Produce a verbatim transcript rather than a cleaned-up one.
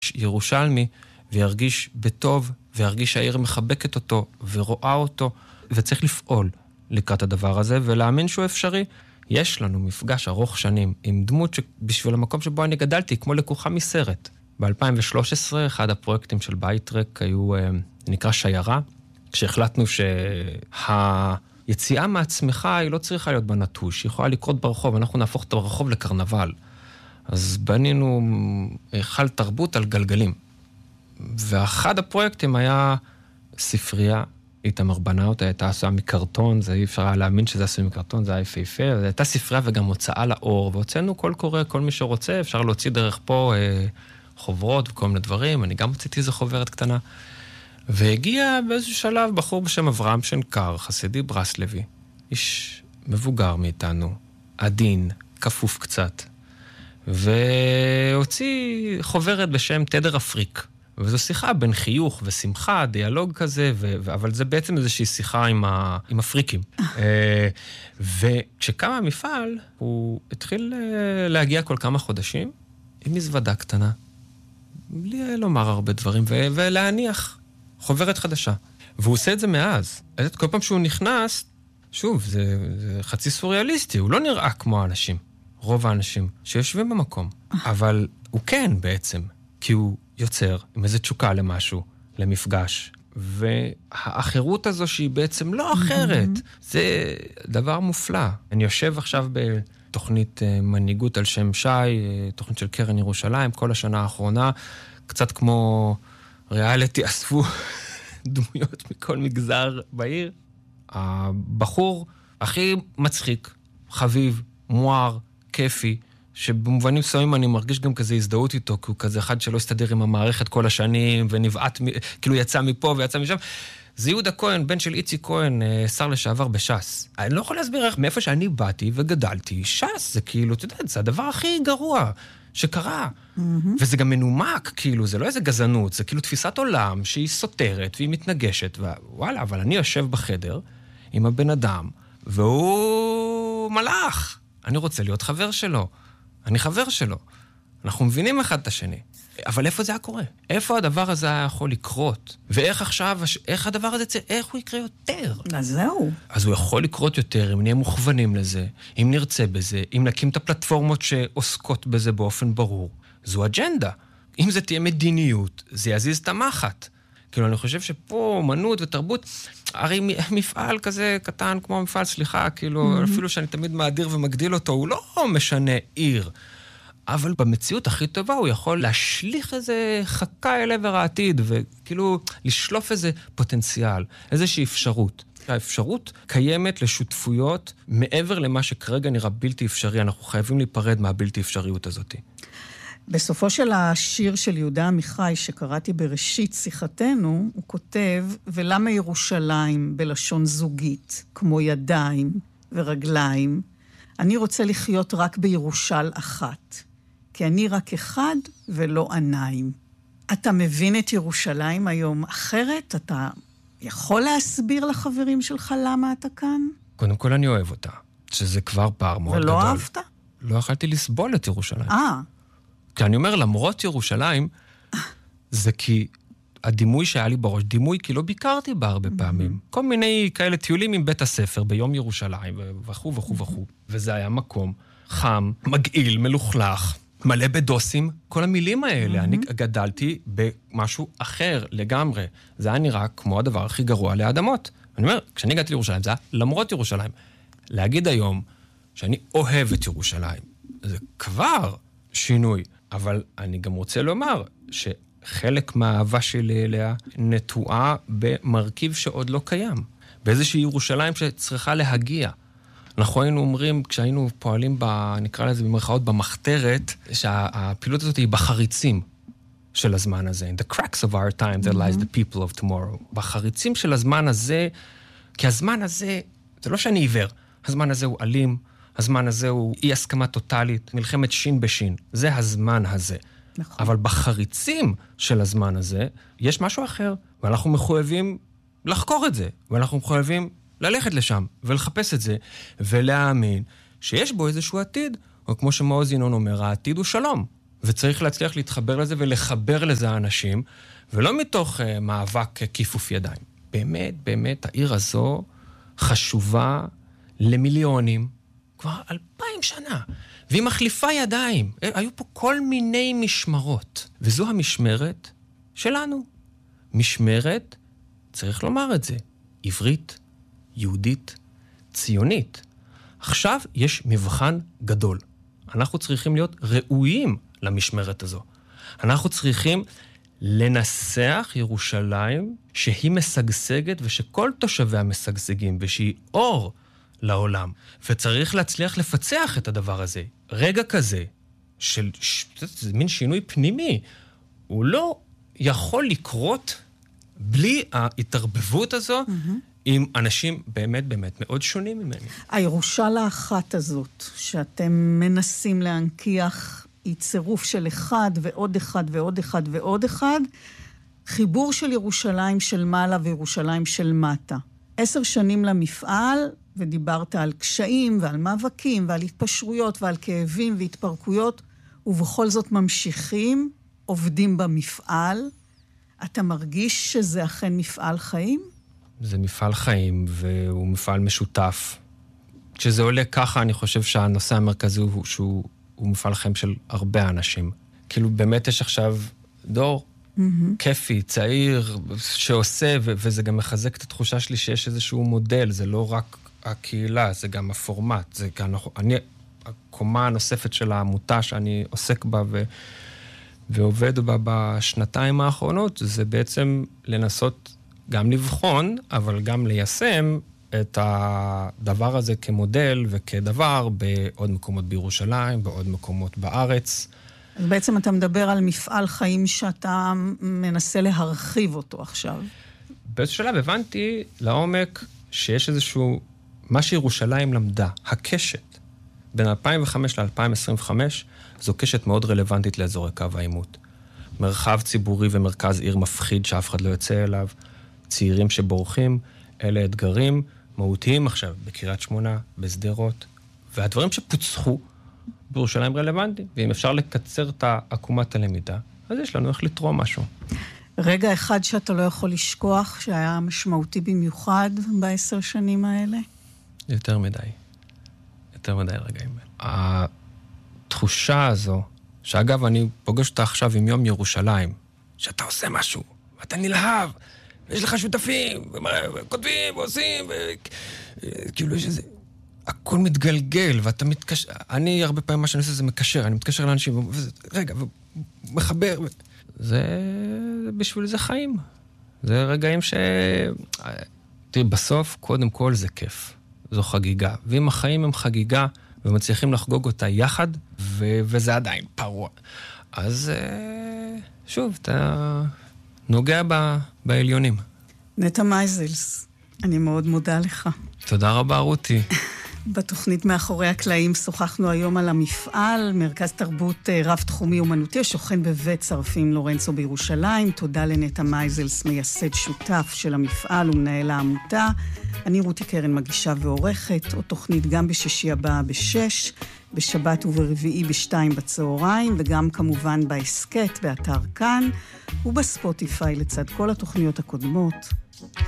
ירגיש ירושלמי, וירגיש בטוב, וירגיש שהעיר מחבקת אותו, ורואה אותו, וצריך לפעול לקראת הדבר הזה, ולהאמין שהוא אפשרי. יש לנו מפגש ארוך שנים, עם דמות שבשביל המקום שבו אני גדלתי, כמו לקוחה מסרט. ב-אלפיים ושלוש עשרה, אחד הפרויקטים של בייטרק היו, נקרא שיירה, כשהחלטנו שהיציאה מעצמך היא לא צריכה להיות בנטוש, היא יכולה לקרות ברחוב, אנחנו נהפוך את הרחוב לקרנבל. אז בנינו היכל תרבות על גלגלים. ואחד הפרויקטים היה ספרייה, איתמר בנה אותה, הייתה עשויה מקרטון, זה אי אפשר היה להאמין שזה עשוי מקרטון, זה היה יפהפה, זו הייתה ספרייה וגם הוצאה לאור, והוצאנו קול קורא, כל מי שרוצה, אפשר להוציא דרך פה אה, חוברות וכל מיני דברים, אני גם הוצאתי איזו חוברת קטנה, והגיע באיזשהו שלב בחור בשם אברהם שנקר, חסידי ברסלבי, איש מבוגר מאיתנו, עדין, כפוף קצת, והוציא חוברת בשם תדר אפריק, וזו שיחה בין חיוך ושמחה, דיאלוג כזה, ו- אבל זה בעצם איזושהי שיחה עם, ה- עם אפריקים. וכשקם המפעל, הוא התחיל להגיע כל כמה חודשים, עם מזוודה קטנה, בלי לומר הרבה דברים, ו- ולהניח חוברת חדשה. והוא עושה את זה מאז. כל פעם שהוא נכנס, שוב, זה, זה חצי סוריאליסטי, הוא לא נראה כמו האנשים, רוב האנשים שיושבים במקום. אבל הוא כן בעצם, כי הוא יוצר עם איזו תשוקה למשהו, למפגש. והאחרות הזו שהיא בעצם לא אחרת, זה דבר מופלא. אני יושב עכשיו בתוכנית מנהיגות על שם שי, תוכנית של קרן ירושלים, כל השנה האחרונה, קצת כמו ריאליטי, אספו דמויות מכל מגזר בעיר. הבחור הכי מצחיק, חביב, מואר, כיפי, שבמובנים מסוימים אני מרגיש גם כזה הזדהות איתו, כי הוא כזה אחד שלא הסתדר עם המערכת כל השנים, ונבעט, כאילו יצא מפה ויצא משם. זה יהודה כהן, בן של איצי כהן, שר לשעבר בש"ס. אני לא יכול להסביר איך, מאיפה שאני באתי וגדלתי, ש"ס זה כאילו, אתה יודע, זה הדבר הכי גרוע שקרה. Mm-hmm. וזה גם מנומק, כאילו, זה לא איזה גזענות, זה כאילו תפיסת עולם שהיא סותרת והיא מתנגשת, ווואלה, אבל אני יושב בחדר עם הבן אדם, והוא מלאך. אני רוצה להיות חבר שלו. אני חבר שלו. אנחנו מבינים אחד את השני. אבל איפה זה היה קורה? איפה הדבר הזה היה יכול לקרות? ואיך עכשיו, איך הדבר הזה, איך הוא יקרה יותר? אז זהו. אז הוא יכול לקרות יותר, אם נהיה מוכוונים לזה, אם נרצה בזה, אם נקים את הפלטפורמות שעוסקות בזה באופן ברור. זו אג'נדה. אם זה תהיה מדיניות, זה יזיז את המחט. כאילו, אני חושב שפה אומנות ותרבות, הרי מפעל כזה קטן כמו המפעל, סליחה, כאילו, אפילו שאני תמיד מאדיר ומגדיל אותו, הוא לא משנה עיר. אבל במציאות הכי טובה הוא יכול להשליך איזה חכה אל עבר העתיד, וכאילו לשלוף איזה פוטנציאל, איזושהי אפשרות. האפשרות קיימת לשותפויות מעבר למה שכרגע נראה בלתי אפשרי, אנחנו חייבים להיפרד מהבלתי אפשריות הזאת. בסופו של השיר של יהודה עמיחי שקראתי בראשית שיחתנו, הוא כותב, ולמה ירושלים בלשון זוגית, כמו ידיים ורגליים, אני רוצה לחיות רק בירושל אחת, כי אני רק אחד ולא עיניים. אתה מבין את ירושלים היום אחרת? אתה יכול להסביר לחברים שלך למה אתה כאן? קודם כל אני אוהב אותה, שזה כבר פער מאוד גדול. ולא אהבת? לא יכלתי לסבול את ירושלים. אה. כי אני אומר, למרות ירושלים, זה כי הדימוי שהיה לי בראש, דימוי כי לא ביקרתי בה הרבה פעמים. כל מיני כאלה טיולים עם בית הספר ביום ירושלים, וכו' וכו' וכו'. וזה היה מקום חם, מגעיל, מלוכלך, מלא בדוסים. כל המילים האלה, אני גדלתי במשהו אחר לגמרי. זה היה נראה כמו הדבר הכי גרוע לאדמות. אני אומר, כשאני הגעתי לירושלים, זה היה למרות ירושלים. להגיד היום שאני אוהב את ירושלים, זה כבר שינוי. אבל אני גם רוצה לומר שחלק מהאהבה שלי אליה נטועה במרכיב שעוד לא קיים. באיזושהי ירושלים שצריכה להגיע. אנחנו היינו אומרים, כשהיינו פועלים, ב, נקרא לזה במרכאות, במחתרת, שהפעילות הזאת היא בחריצים של הזמן הזה. In the cracks of our time, there lies the people of tomorrow. בחריצים של הזמן הזה, כי הזמן הזה, זה לא שאני עיוור, הזמן הזה הוא אלים, הזמן הזה הוא אי הסכמה טוטלית, מלחמת שין בשין. זה הזמן הזה. נכון. אבל בחריצים של הזמן הזה, יש משהו אחר, ואנחנו מחויבים לחקור את זה, ואנחנו מחויבים ללכת לשם, ולחפש את זה, ולהאמין שיש בו איזשהו עתיד, או כמו שמעוז ינון אומר, העתיד הוא שלום. וצריך להצליח להתחבר לזה ולחבר לזה האנשים, ולא מתוך uh, מאבק uh, כיפוף ידיים. באמת, באמת, העיר הזו חשובה למיליונים, כבר אלפיים שנה, והיא מחליפה ידיים. היו פה כל מיני משמרות, וזו המשמרת שלנו. משמרת, צריך לומר את זה, עברית, יהודית, ציונית. עכשיו יש מבחן גדול. אנחנו צריכים להיות ראויים למשמרת הזו. אנחנו צריכים לנסח ירושלים שהיא משגשגת ושכל תושביה משגשגים ושהיא אור לעולם. וצריך להצליח לפצח את הדבר הזה. רגע כזה של זה מין שינוי פנימי, הוא לא יכול לקרות בלי ההתערבבות הזו mm-hmm. עם אנשים באמת באמת מאוד שונים ממני. הירושה לאחת הזאת שאתם מנסים להנכיח היא צירוף של אחד ועוד אחד ועוד אחד ועוד אחד, חיבור של ירושלים של מעלה וירושלים של מטה. עשר שנים למפעל, ודיברת על קשיים ועל מאבקים ועל התפשרויות ועל כאבים והתפרקויות, ובכל זאת ממשיכים, עובדים במפעל. אתה מרגיש שזה אכן מפעל חיים? זה מפעל חיים, והוא מפעל משותף. כשזה עולה ככה, אני חושב שהנושא המרכזי הוא שהוא הוא מפעל חיים של הרבה אנשים. כאילו באמת יש עכשיו דור mm-hmm. כיפי, צעיר, שעושה, ו- וזה גם מחזק את התחושה שלי שיש איזשהו מודל, זה לא רק הקהילה, זה גם הפורמט, זה גם, אני, הקומה הנוספת של העמותה שאני עוסק בה ו- ועובד בה בשנתיים האחרונות, זה בעצם לנסות גם לבחון, אבל גם ליישם את הדבר הזה כמודל וכדבר בעוד מקומות בירושלים, בעוד מקומות בארץ. אז בעצם אתה מדבר על מפעל חיים שאתה מנסה להרחיב אותו עכשיו. באיזשהו שלב הבנתי לעומק שיש איזשהו, מה שירושלים למדה, הקשת, בין אלפיים וחמש ל-אלפיים עשרים וחמש, זו קשת מאוד רלוונטית לאזורי קו העימות. מרחב ציבורי ומרכז עיר מפחיד שאף אחד לא יוצא אליו, צעירים שבורחים, אלה אתגרים מהותיים עכשיו, בקריית שמונה, בסדרות, והדברים שפוצחו בירושלים רלוונטיים, ואם אפשר לקצר את עקומת הלמידה, אז יש לנו איך לתרום משהו. רגע אחד שאתה לא יכול לשכוח, שהיה משמעותי במיוחד בעשר שנים האלה? יותר מדי. יותר מדי רגעים. התחושה הזו, שאגב אני פוגש אותה עכשיו עם יום ירושלים, שאתה עושה משהו, ואתה נלהב, ויש לך שותפים, וכותבים, ועושים, וכאילו יש איזה... הכל מתגלגל, ואתה מתקשר... אני הרבה פעמים מה שאני עושה זה מקשר, אני מתקשר לאנשים, וזה, רגע, ומחבר. ו... זה... בשביל זה חיים. זה רגעים ש... תראי, בסוף, קודם כל זה כיף. זו חגיגה. ואם החיים הם חגיגה, ומצליחים לחגוג אותה יחד, ו... וזה עדיין פרוע. אז שוב, אתה נוגע ב... בעליונים. נטע מייזלס, אני מאוד מודה לך. תודה רבה, רותי. בתוכנית מאחורי הקלעים שוחחנו היום על המפעל, מרכז תרבות רב-תחומי אומנותי, שוכן בבית צרפים לורנצו בירושלים. תודה לנטע מייזלס, מייסד שותף של המפעל ומנהל העמותה. אני רותי קרן, מגישה ועורכת, עוד תוכנית גם בשישי הבא בשש, בשבת וברביעי בשתיים בצהריים, וגם כמובן בעסקט באתר כאן, ובספוטיפיי לצד כל התוכניות הקודמות.